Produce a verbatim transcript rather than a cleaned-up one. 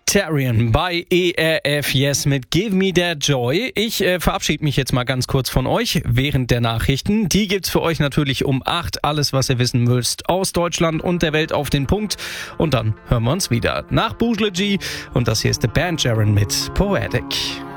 Tarian bei E R F Yes mit Give Me That Joy. Ich äh, verabschiede mich jetzt mal ganz kurz von euch während der Nachrichten. Die gibt's für euch natürlich um acht. Alles, was ihr wissen müsst aus Deutschland und der Welt auf den Punkt. Und dann hören wir uns wieder nach Boujle G. Und das hier ist The Band Jaron mit Poetic.